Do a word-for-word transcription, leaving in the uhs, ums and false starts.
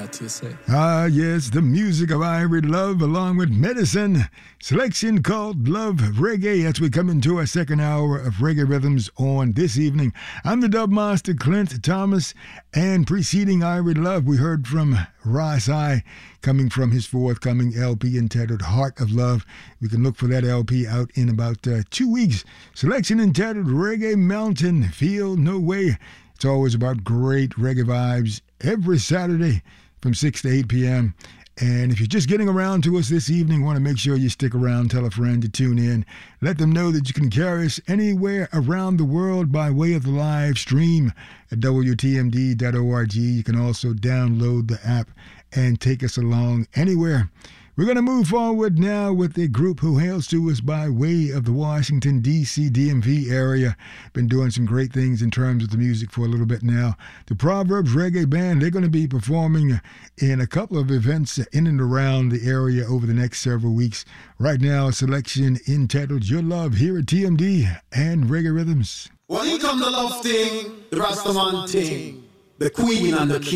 What you say? Ah, yes, the music of Irie Love along with Medicine. Selection called Love Reggae as we come into our second hour of Reggae Rhythms on this evening. I'm the Dub Master Clint Thomas, and preceding Irie Love, we heard from Ras I, coming from his forthcoming L P entitled Heart of Love. We can look for that L P out in about uh, two weeks. Selection entitled Reggae Mountain, Feel No Way. It's always about great reggae vibes every Saturday from six to eight p.m. And if you're just getting around to us this evening, want to make sure you stick around, tell a friend to tune in. Let them know that you can carry us anywhere around the world by way of the live stream at W T M D dot org. You can also download the app and take us along anywhere. We're going to move forward now with a group who hails to us by way of the Washington, D C D M V area. Been doing some great things in terms of the music for a little bit now. The Proverbs Reggae Band, they're going to be performing in a couple of events in and around the area over the next several weeks. Right now, a selection entitled Your Love here at T M D and Reggae Rhythms. When you come to love thing, the Rastaman thing, the Queen and the King.